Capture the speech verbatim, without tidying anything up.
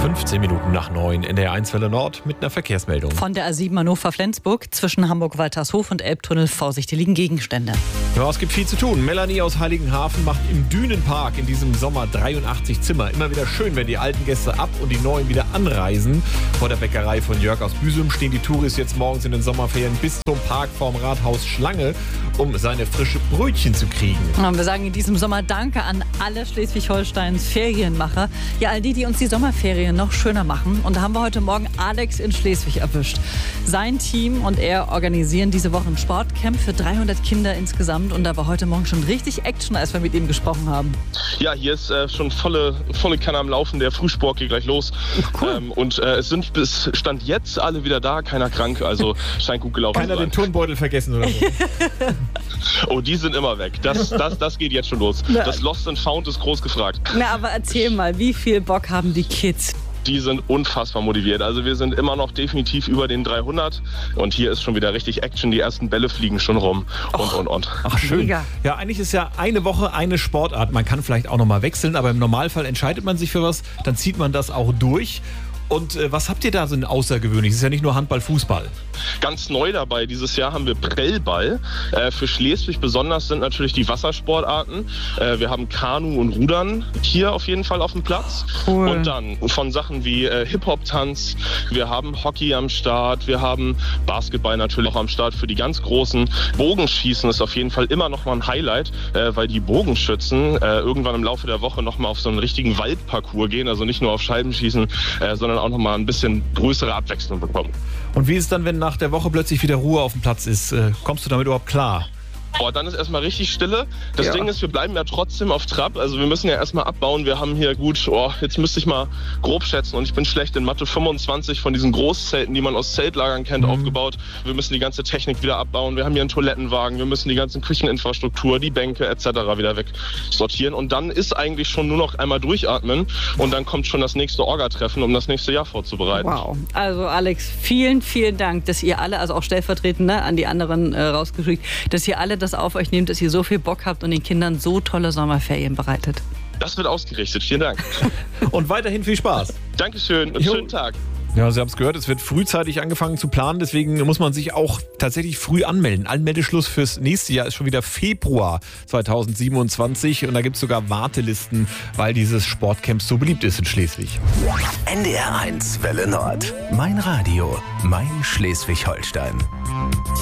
fünfzehn Minuten nach neun in der eins Welle Nord mit einer Verkehrsmeldung. Von der A sieben Hannover-Flensburg zwischen Hamburg-Waltershof und Elbtunnel Vorsicht, hier liegen Gegenstände. Ja, es gibt viel zu tun. Melanie aus Heiligenhafen macht im Dünenpark in diesem Sommer dreiundachtzig Zimmer. Immer wieder schön, wenn die alten Gäste ab und die neuen wieder anreisen. Vor der Bäckerei von Jörg aus Büsum stehen die Touris jetzt morgens in den Sommerferien bis zum Park vorm Rathaus Schlange, um seine frische Brötchen zu kriegen. Und wir sagen in diesem Sommer Danke an alle Schleswig-Holsteins Ferienmacher. Ja, all die, die uns die Sommerferien noch schöner machen. Und da haben wir heute Morgen Alex in Schleswig erwischt. Sein Team und er organisieren diese Woche ein Sportcamp für dreihundert Kinder insgesamt. Und da war heute Morgen schon richtig Action, als wir mit ihm gesprochen haben. Ja, hier ist äh, schon volle, volle Kanne am Laufen. Der Frühsport geht gleich los. Cool. Ähm, und äh, es sind bis Stand jetzt alle wieder da, keiner krank. Also scheint gut gelaufen Keiner zu sein. den Turnbeutel vergessen oder so. Oh, die sind immer weg. Das, das, das geht jetzt schon los. Das Lost and Found ist groß gefragt. Na, aber erzähl mal, wie viel Bock haben die Kids? Die sind unfassbar motiviert. Also wir sind immer noch definitiv über den dreihundert und hier ist schon wieder richtig Action. Die ersten Bälle fliegen schon rum und, Och, und, und. Ach, schön. Mega. Ja, eigentlich ist ja eine Woche eine Sportart. Man kann vielleicht auch noch mal wechseln, aber im Normalfall entscheidet man sich für was, dann zieht man das auch durch. Und äh, was habt ihr da so ein außergewöhnliches? Es ist ja nicht nur Handball, Fußball. Ganz neu dabei, dieses Jahr haben wir Prellball. Äh, für Schleswig besonders sind natürlich die Wassersportarten. Äh, wir haben Kanu und Rudern hier auf jeden Fall auf dem Platz. Cool. Und dann von Sachen wie äh, Hip-Hop-Tanz, wir haben Hockey am Start, wir haben Basketball natürlich auch am Start für die ganz Großen. Bogenschießen ist auf jeden Fall immer noch mal ein Highlight, äh, weil die Bogenschützen äh, irgendwann im Laufe der Woche noch mal auf so einen richtigen Waldparcours gehen. Also nicht nur auf Scheibenschießen, äh, sondern auch noch mal ein bisschen größere Abwechslung bekommen. Und wie ist es dann, wenn nach der Woche plötzlich wieder Ruhe auf dem Platz ist? Äh, kommst du damit überhaupt klar? Boah, dann ist erstmal richtig Stille. Das Ja. Ding ist, wir bleiben ja trotzdem auf Trab. Also wir müssen ja erstmal abbauen. Wir haben hier gut, oh, jetzt müsste ich mal grob schätzen und ich bin schlecht in Mathe, fünfundzwanzig von diesen Großzelten, die man aus Zeltlagern kennt, Mhm. aufgebaut. Wir müssen die ganze Technik wieder abbauen. Wir haben hier einen Toilettenwagen. Wir müssen die ganze Kücheninfrastruktur, die Bänke et cetera wieder wegsortieren. Und dann ist eigentlich schon nur noch einmal durchatmen und dann kommt schon das nächste Orga-Treffen, um das nächste Jahr vorzubereiten. Wow. Also Alex, vielen, vielen Dank, dass ihr alle, also auch stellvertretend ne, an die anderen äh, rausgeschickt, dass ihr alle das auf euch nehmt, dass ihr so viel Bock habt und den Kindern so tolle Sommerferien bereitet. Das wird ausgerichtet. Vielen Dank. Und weiterhin viel Spaß. Dankeschön und Jo. schönen Tag. Ja, Sie haben es gehört, es wird frühzeitig angefangen zu planen, deswegen muss man sich auch tatsächlich früh anmelden. Anmeldeschluss fürs nächste Jahr ist schon wieder Februar zweitausendsiebenundzwanzig und da gibt es sogar Wartelisten, weil dieses Sportcamp so beliebt ist in Schleswig. N D R eins Welle Nord. Mein Radio, mein Schleswig-Holstein.